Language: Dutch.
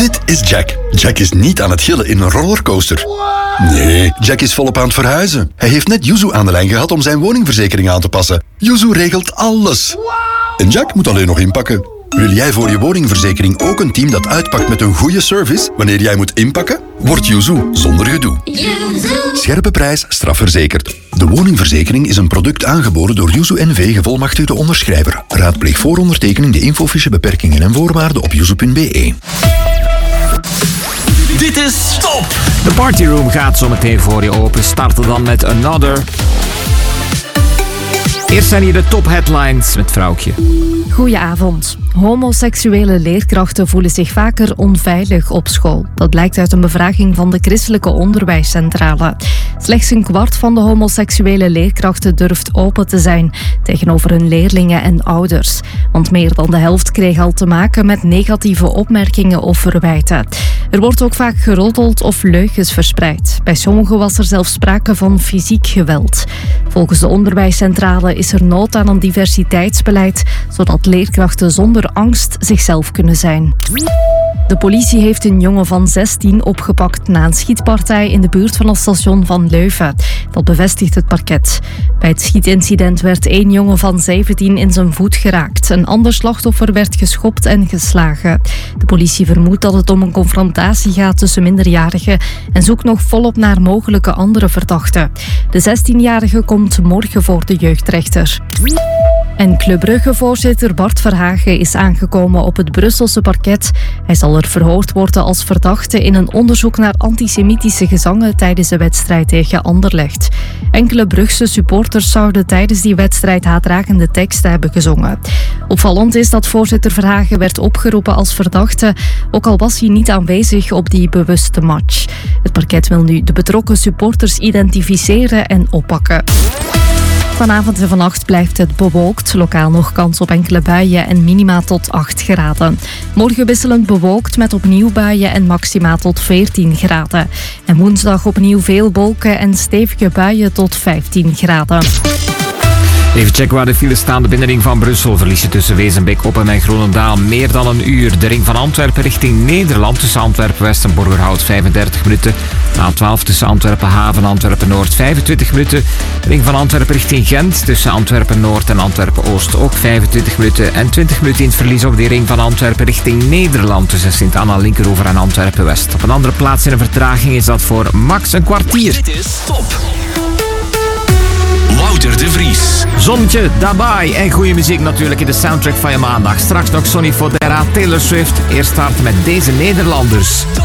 Dit is Jack. Jack is niet aan het gillen in een rollercoaster. Nee, Jack is volop aan het verhuizen. Hij heeft net Yuzu aan de lijn gehad om zijn woningverzekering aan te passen. Yuzu regelt alles. En Jack moet alleen nog inpakken. Wil jij voor je woningverzekering ook een team dat uitpakt met een goede service wanneer jij moet inpakken? Word Yuzu zonder gedoe. Scherpe prijs, strafverzekerd. De woningverzekering is een product aangeboden door Yuzu NV, gevolmachtigde onderschrijver. Raadpleeg voor ondertekening de infofiche beperkingen en voorwaarden op yuzu.be. Dit is Top! De Partyroom gaat zo meteen voor je open. Starten dan met Another. Eerst zijn hier de top headlines met Vrouwtje. Goedenavond. Homoseksuele leerkrachten voelen zich vaker onveilig op school. Dat blijkt uit een bevraging van de Christelijke Onderwijscentrale. Slechts een kwart van de homoseksuele leerkrachten durft open te zijn tegenover hun leerlingen en ouders. Want meer dan de helft kreeg al te maken met negatieve opmerkingen of verwijten. Er wordt ook vaak geroddeld of leugens verspreid. Bij sommigen was er zelfs sprake van fysiek geweld. Volgens de Onderwijscentrale is er nood aan een diversiteitsbeleid, zodat leerkrachten zonder angst zichzelf kunnen zijn. De politie heeft een jongen van 16 opgepakt na een schietpartij in de buurt van het station van Leuven. Dat bevestigt het parket. Bij het schietincident werd 1 jongen van 17 in zijn voet geraakt. Een ander slachtoffer werd geschopt en geslagen. De politie vermoedt dat het om een confrontatie gaat tussen minderjarigen en zoekt nog volop naar mogelijke andere verdachten. De 16-jarige komt morgen voor de jeugdrechter. En Club Brugge-voorzitter Bart Verhagen is aangekomen op het Brusselse parket. Hij zal er verhoord worden als verdachte in een onderzoek naar antisemitische gezangen tijdens de wedstrijd tegen Anderlecht. Enkele Brugse supporters zouden tijdens die wedstrijd haatdragende teksten hebben gezongen. Opvallend is dat voorzitter Verhagen werd opgeroepen als verdachte, ook al was hij niet aanwezig op die bewuste match. Het parket wil nu de betrokken supporters identificeren en oppakken. Vanavond en vannacht blijft het bewolkt. Lokaal nog kans op enkele buien en minima tot 8 graden. Morgen wisselend bewolkt met opnieuw buien en maxima tot 14 graden. En woensdag opnieuw veel wolken en stevige buien tot 15 graden. Even checken waar de files staan. De binnenring van Brussel verlies je tussen Wezenbeek, Oppen en Groenendaal meer dan een uur. De ring van Antwerpen richting Nederland tussen Antwerpen-West en Borgerhout 35 minuten. De A12 tussen Antwerpen-Haven en Antwerpen-Noord 25 minuten. De ring van Antwerpen richting Gent tussen Antwerpen-Noord en Antwerpen-Oost ook 25 minuten. En 20 minuten in het verlies op die ring van Antwerpen richting Nederland tussen Sint-Anna, Linkeroever en Antwerpen-West. Op een andere plaats in een vertraging is dat voor max een kwartier. Dit is Top! Wouter de Vries. Zonnetje, daarbij en goede muziek natuurlijk in de soundtrack van je maandag. Straks nog Sonny Fodera, Taylor Swift. Eerst starten met deze Nederlanders.